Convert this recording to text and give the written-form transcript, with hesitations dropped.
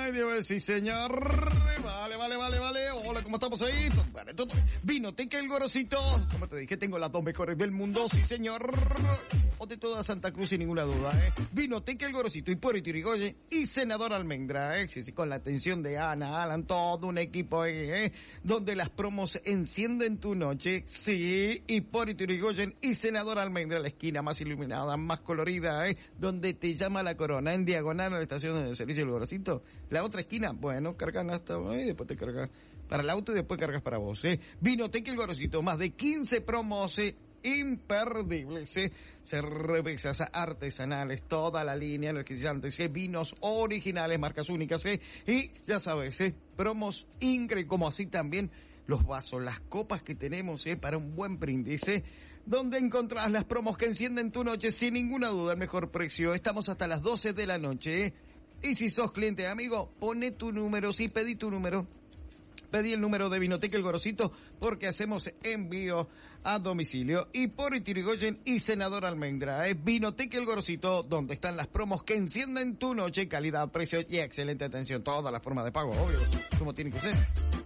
Ay, Dios, sí, señor. Vale. Hola, ¿cómo estamos ahí? Vale, Vinoteca El Gorosito. Como te dije, tengo las dos mejores del mundo, sí, señor. O de toda Santa Cruz, sin ninguna duda, Vinoteca El Gorosito y Hipólito Yrigoyen y Senador Almendra, sí, con la atención de Ana, Alan, todo un equipo, donde las promos encienden tu noche. Sí, Hipólito Yrigoyen y Senador Almendra, la esquina más iluminada, más colorida, donde te llama la corona, en diagonal a la estación de servicio El Gorosito. La otra esquina, bueno, cargan hasta ahí, después te cargas para el auto y después cargas para vos, Vinoteca El Gorosito, más de 15 promos, imperdibles, cervezas artesanales, toda la línea energizantes, vinos originales, marcas únicas, y ya sabes, promos increíbles, como así también los vasos, las copas que tenemos, para un buen brindis, donde encontrás las promos que encienden tu noche sin ninguna duda, el mejor precio. Estamos hasta las 12 de la noche, y si sos cliente, amigo, pone tu número, sí, pedí tu número. Pedí el número de Vinoteca El Gorosito porque hacemos envío a domicilio. Hipólito Yrigoyen y Senador Almendra, Vinoteca El Gorosito, donde están las promos que encienden tu noche, calidad, precio y excelente atención. Todas las formas de pago, obvio, como tiene que ser.